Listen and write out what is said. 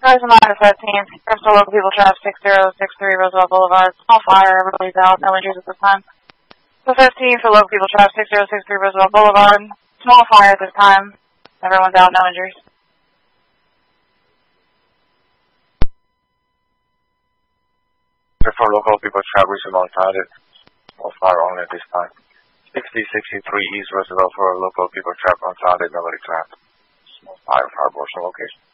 Verizon Line 15th. Crystal Local People Trap 6063 Roosevelt Boulevard. Small fire. Everybody's out. No injuries at this time. The 15th for Local People Trap 6063 Roosevelt Boulevard. Small fire at this time. Everyone's out. No injuries. For Local People Trap Roosevelt Target. Small fire only at this time. 6063 East Roosevelt for Local People Trap on target. Nobody trapped. Small fire, location.